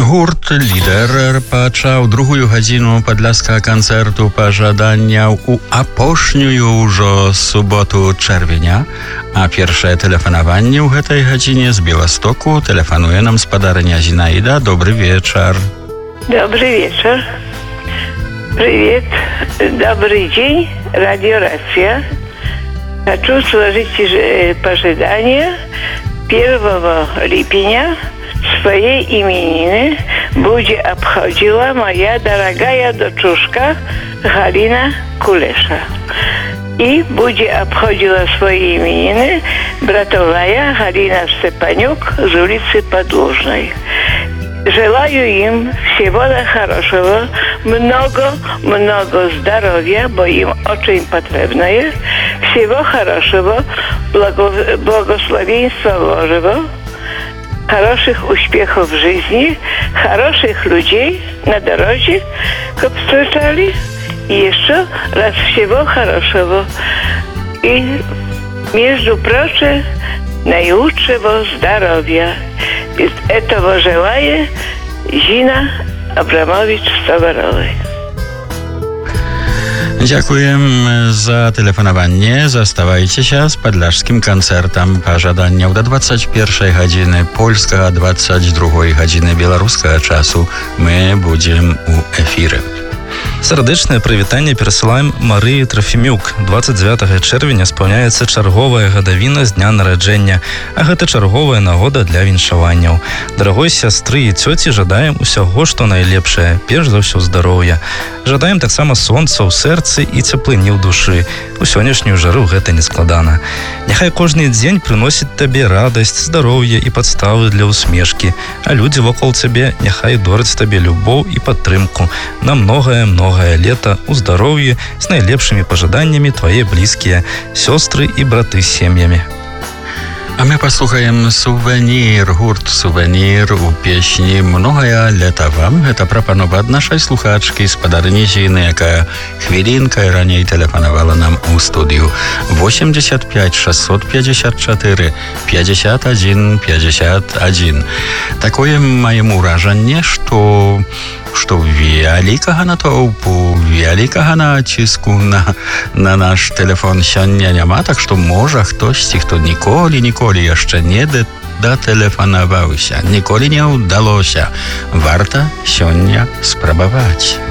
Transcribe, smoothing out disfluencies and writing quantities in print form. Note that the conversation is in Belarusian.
Гурт «Лідер» пачаў другую гадзіну падляшскага канцэрту пажаданняў у апошнюю ўжо суботу чэрвеня, а першае тэлефанаванне ў гэтай гадзіне з Беластоку тэлефануе нам спадарыня Зинаида. Добрый вечер. Добрый вечер. Привет. Добрый день, радио Россия. Хочу сложить пожелание 1 липня своей именины будет обходила моя дорогая дочушка Галина Кулеша. И будет обходила свои именины братовая Галина Степанюк с улицы Подложной. Желаю им всего хорошего, много здоровья, бо им очень потребное, всего хорошего, благословенства Божьего, хороших успехов в жизни, хороших людей на дороге, как встречали. И еще раз всего хорошего. И, между прочим, наилучшего здоровья. Из этого желаю Зина Абрамович-Стоваровой. Дзякуем за тэлефанаванне. Заставайцеся з падляшскім канцэртам пажаданняў да 21 гадзіны польскага, 22 гадзіны беларускага часу. Мы будзем у эфіры. Сардэчнае прывітанне перасылаем Марыі Трафімюк. 29 чэрвеня спаўняецца чарговая гадавіна з дня нараджэння, а гэта чарговая нагода для віншаванняў. Дарагой сястры і цёці жадаем усяго, што найлепшае, перш за ўсё здароўя. Жадаем таксама сонца ў сэрцы і цеплыні ў душы. У сённяшнюю жару гэта не складана. Няхай кожны дзень прыносіць табе радасць, здароўе і падставы для усмешкі, а людзі вакол цябе няхай дораць табе любоў і падтрымку на многае лета у здароўі з найлепшымі пажаданнямі твае блізкія сёстры і браты з сем'ямі. А мы послухаем «Сувенір», гурт «Сувенір» у песні «Многое лета вам». Гэта прапанова ад нашай слухачкі спадарыні Зіны, якая хвілінкай раней тэлефанавала нам у студыю. 85 654 51 51. Такое маем уражанне, што вялікага натоўпу, вялікага націску на наш тэлефон сёння няма, так што можа хтосьці, хто ніколі яшчэ не датэлефанаваўся, ніколі не ўдалося. Варта сёння спрабаваць.